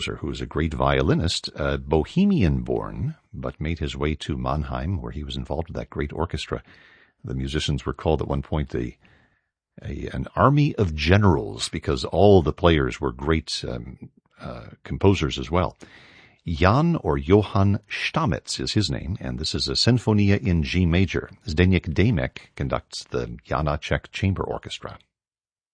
who was a great violinist, Bohemian-born, but made his way to Mannheim, where he was involved with that great orchestra. The musicians were called at one point an army of generals because all the players were great composers as well. Jan or Johann Stamitz is his name, and this is a Sinfonia in G major. Zdeněk Démek conducts the Janáček Chamber Orchestra.